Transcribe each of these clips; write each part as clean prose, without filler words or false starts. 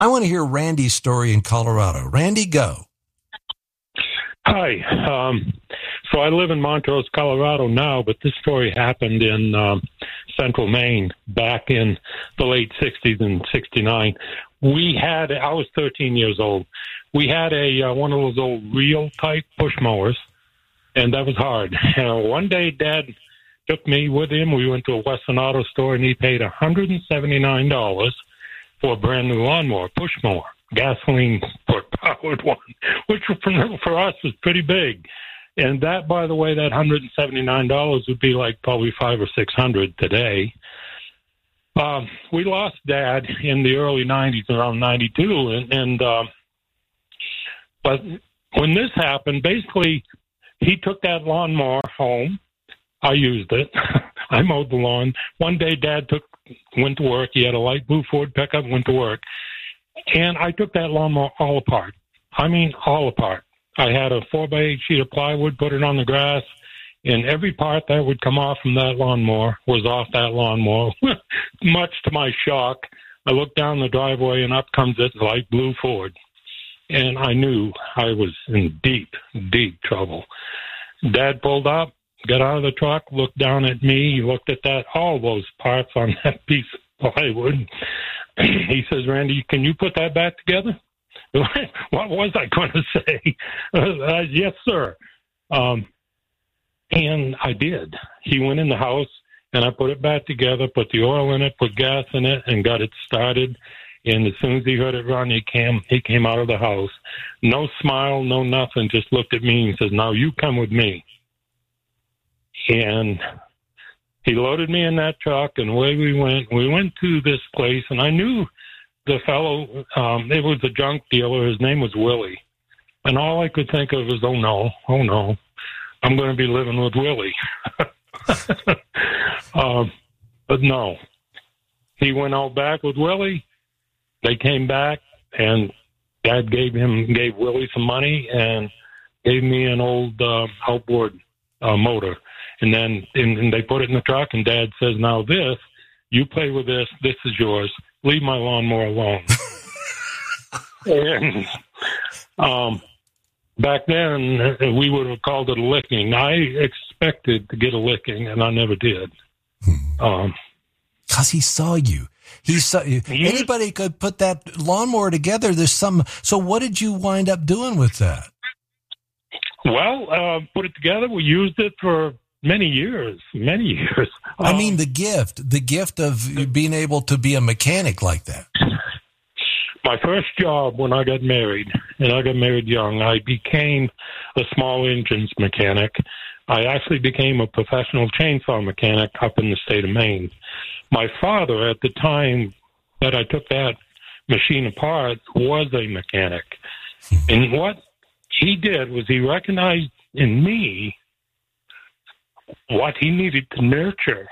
I want to hear Randy's story in Colorado. Randy, go. Hi. So I live in Montrose, Colorado now, but this story happened in central Maine back in the late 60s and 69. I was 13 years old. We had one of those old reel-type push mowers, and that was hard. One day, Dad took me with him. We went to a Western Auto store, and he paid $179 for a brand-new lawnmower, push mower, gasoline-powered one, which for us was pretty big. And that, by the way, that $179 would be like probably $500 or $600 today. We lost Dad in the early 90s, around 92, but when this happened, basically, he took that lawnmower home. I used it. I mowed the lawn. One day, Dad went to work. He had a light blue Ford pickup, went to work. And I took that lawnmower all apart. I mean, all apart. I had a 4x8 sheet of plywood, put it on the grass, and every part that would come off from that lawnmower was off that lawnmower. Much to my shock, I looked down the driveway, and up comes this light blue Ford. And I knew I was in deep, deep trouble. Dad pulled up, got out of the truck, looked down at me. He looked at all those parts on that piece of plywood. He says, Randy, can you put that back together? What was I going to say? Yes, sir. And I did. He went in the house, and I put it back together, put the oil in it, put gas in it, and got it started. And as soon as he heard it run, he came out of the house. No smile, no nothing, just looked at me and says, now you come with me. And he loaded me in that truck, and away we went. We went to this place, and I knew the fellow. It was a junk dealer. His name was Willie. And all I could think of was, oh, no, I'm going to be living with Willie. But no. He went out back with Willie. They came back, and Dad gave Willie some money and gave me an old outboard motor. And then they put it in the truck, and Dad says, now you play with this. This is yours. Leave my lawnmower alone. And back then, we would have called it a licking. I expected to get a licking, and I never did. Because he saw you. He saw you. Anybody could put that lawnmower together. So what did you wind up doing with that? Well, put it together. We used it for many years. I mean, the gift of being able to be a mechanic like that. My first job when I got married, and I got married young, I became a small engines mechanic. I actually became a professional chainsaw mechanic up in the state of Maine. My father, at the time that I took that machine apart, was a mechanic. And what he did was he recognized in me what he needed to nurture.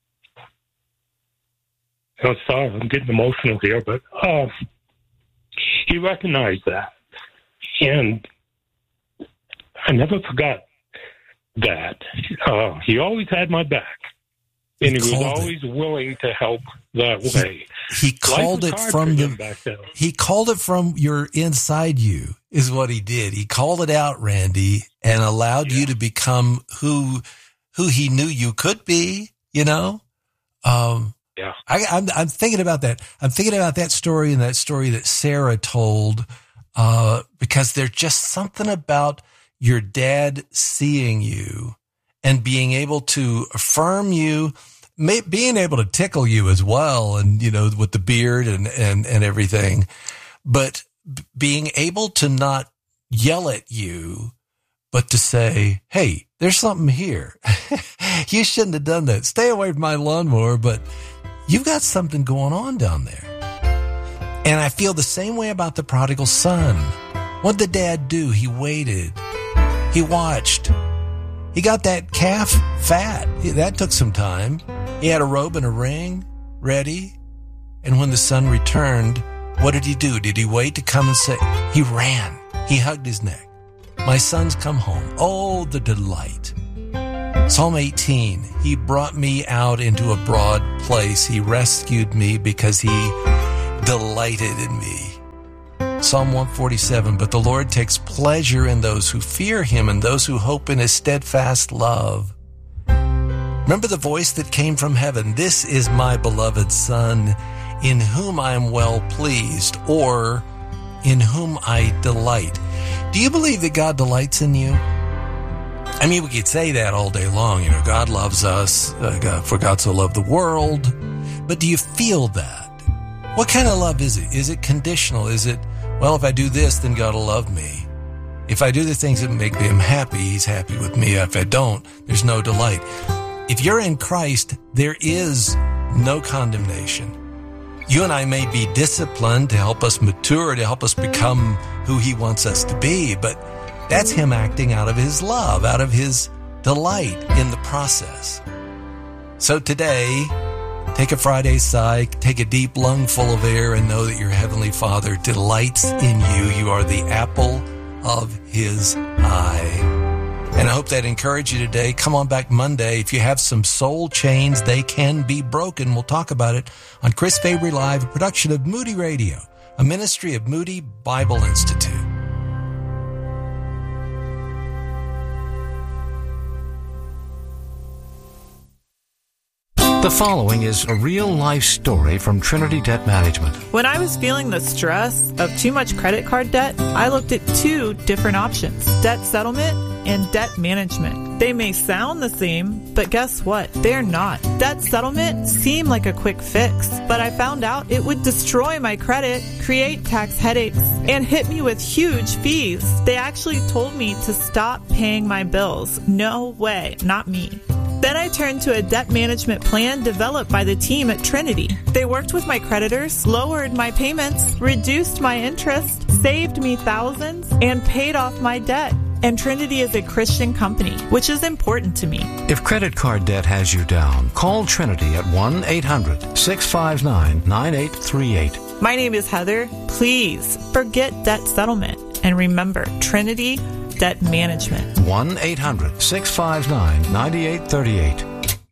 Oh, sorry, I'm getting emotional here, but he recognized that. And I never forgot that. He always had my back. And he was always willing to help that way. He called it from he called it from your inside you, is what he did. He called it out, Randy, and allowed you to become who he knew you could be, you know? I'm thinking about that. I'm thinking about that story and that story that Sarah told, because there's just something about your dad seeing you and being able to affirm you, being able to tickle you as well, and, you know, with the beard and everything, but being able to not yell at you, but to say, hey, there's something here. You shouldn't have done that. Stay away from my lawnmower, but you've got something going on down there. And I feel the same way about the prodigal son. What did Dad do? He waited. He watched. He got that calf fat. That took some time. He had a robe and a ring ready. And when the son returned, what did he do? Did he wait to come and say? He ran. He hugged his neck. My son's come home. Oh, the delight. Psalm 18, he brought me out into a broad place. He rescued me because he delighted in me. Psalm 147, but the Lord takes pleasure in those who fear him and those who hope in his steadfast love. Remember the voice that came from heaven, "This is my beloved Son, in whom I am well pleased," or "in whom I delight." Do you believe that God delights in you? I mean, we could say that all day long. God loves us, for God so loved the world. But do you feel that? What kind of love is it? Is it conditional? Is it, well, if I do this, then God will love me? If I do the things that make him happy, he's happy with me. If I don't, there's no delight. If you're in Christ, there is no condemnation. You and I may be disciplined to help us mature, to help us become who he wants us to be, but that's him acting out of his love, out of his delight in the process. So today, take a Friday sigh, take a deep lungful of air, and know that your Heavenly Father delights in you. You are the apple of his eye. And I hope that encouraged you today. Come on back Monday. If you have some soul chains, they can be broken. We'll talk about it on Chris Fabry Live, a production of Moody Radio, a ministry of Moody Bible Institute. The following is a real-life story from Trinity Debt Management. When I was feeling the stress of too much credit card debt, I looked at two different options: debt settlement and debt management. They may sound the same, but guess what? They're not. Debt settlement seemed like a quick fix, but I found out it would destroy my credit, create tax headaches, and hit me with huge fees. They actually told me to stop paying my bills. No way, not me. Then I turned to a debt management plan developed by the team at Trinity. They worked with my creditors, lowered my payments, reduced my interest, saved me thousands, and paid off my debt. And Trinity is a Christian company, which is important to me. If credit card debt has you down, call Trinity at 1-800-659-9838. My name is Heather. Please forget debt settlement and remember Trinity Debt Management. 1-800-659-9838.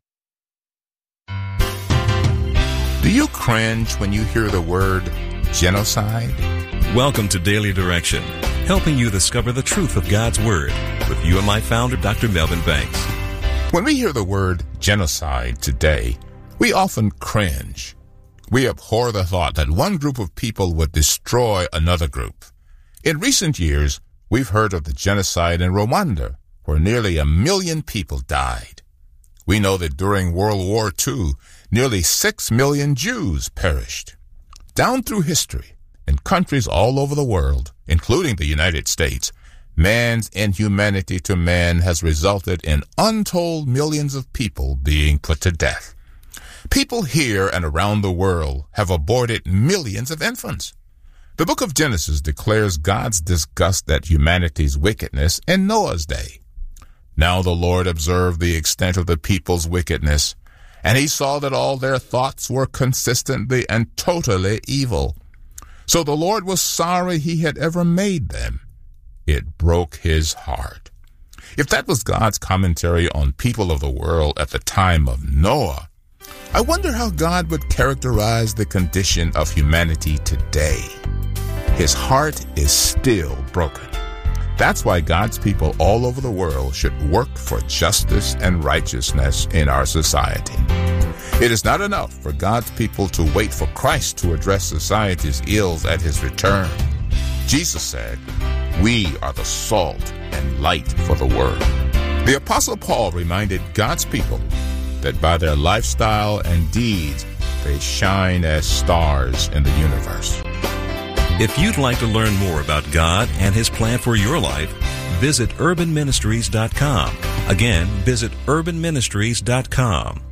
Do you cringe when you hear the word genocide? Welcome to Daily Direction, helping you discover the truth of God's Word with you and my founder, Dr. Melvin Banks. When we hear the word genocide today, we often cringe. We abhor the thought that one group of people would destroy another group. In recent years, we've heard of the genocide in Rwanda, where nearly 1 million people died. We know that during World War II, nearly 6 million Jews perished. Down through history, in countries all over the world, including the United States, man's inhumanity to man has resulted in untold millions of people being put to death. People here and around the world have aborted millions of infants. The book of Genesis declares God's disgust at humanity's wickedness in Noah's day. Now the Lord observed the extent of the people's wickedness, and he saw that all their thoughts were consistently and totally evil. So the Lord was sorry he had ever made them. It broke his heart. If that was God's commentary on people of the world at the time of Noah, I wonder how God would characterize the condition of humanity today. His heart is still broken. That's why God's people all over the world should work for justice and righteousness in our society. It is not enough for God's people to wait for Christ to address society's ills at his return. Jesus said, "We are the salt and light for the world." The Apostle Paul reminded God's people that by their lifestyle and deeds, they shine as stars in the universe. If you'd like to learn more about God and his plan for your life, visit urbanministries.com. Again, visit urbanministries.com.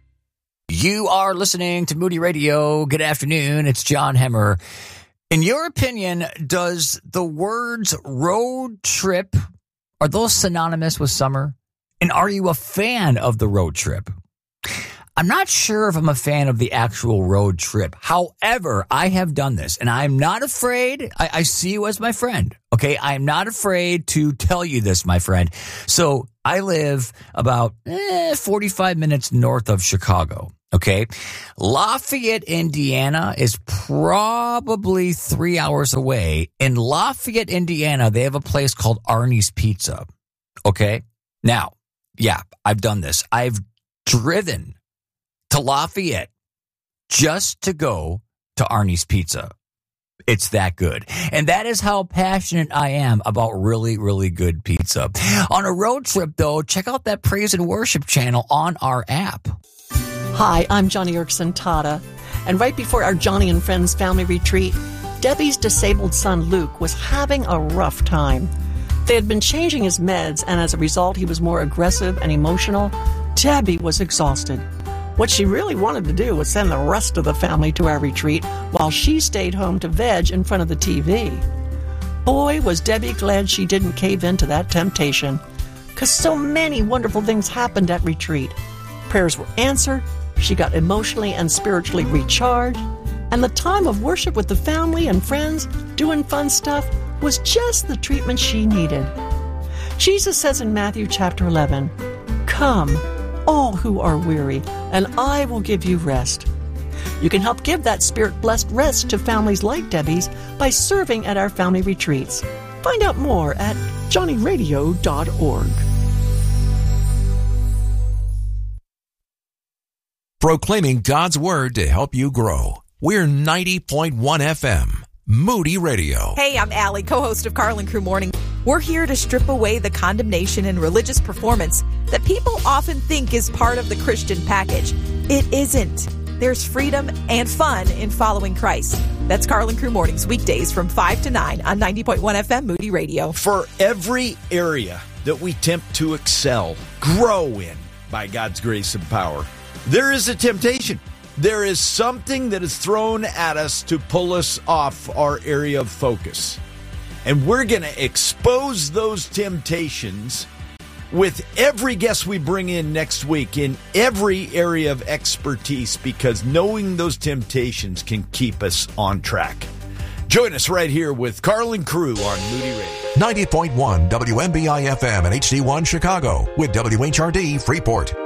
You are listening to Moody Radio. Good afternoon. It's John Hemmer. In your opinion, does the words road trip, are those synonymous with summer? And are you a fan of the road trip? I'm not sure if I'm a fan of the actual road trip. However, I have done this, and I'm not afraid. I see you as my friend, okay? I'm not afraid to tell you this, my friend. So I live about 45 minutes north of Chicago, Okay. Lafayette, Indiana is probably 3 hours away. In Lafayette, Indiana, they have a place called Arnie's Pizza. Okay. Now, yeah, I've done this. I've driven to Lafayette just to go to Arnie's Pizza. It's that good. And that is how passionate I am about really, really good pizza. On a road trip, though, check out that Praise and Worship channel on our app. Hi, I'm Johnny Erickson Tata. And right before our Johnny and Friends family retreat, Debbie's disabled son Luke was having a rough time. They had been changing his meds, and as a result, he was more aggressive and emotional. Debbie was exhausted. What she really wanted to do was send the rest of the family to our retreat while she stayed home to veg in front of the TV. Boy, was Debbie glad she didn't cave into that temptation, because so many wonderful things happened at retreat. Prayers were answered, she got emotionally and spiritually recharged, and the time of worship with the family and friends doing fun stuff was just the treatment she needed. Jesus says in Matthew chapter 11, "Come, all who are weary, and I will give you rest." You can help give that spirit-blessed rest to families like Debbie's by serving at our family retreats. Find out more at johnnyradio.org. Proclaiming God's Word to help you grow. We're 90.1 FM, Moody Radio. Hey, I'm Allie, co-host of Carl and Crew Morning. We're here to strip away the condemnation and religious performance that people often think is part of the Christian package. It isn't. There's freedom and fun in following Christ. That's Carl and Crew Mornings, weekdays from 5 to 9 on 90.1 FM Moody Radio. For every area that we attempt to excel, grow in by God's grace and power, there is a temptation. There is something that is thrown at us to pull us off our area of focus. And we're going to expose those temptations with every guest we bring in next week in every area of expertise, because knowing those temptations can keep us on track. Join us right here with Carl and Crew on Moody Radio. 90.1 WMBI FM and HD1 Chicago with WHRD Freeport.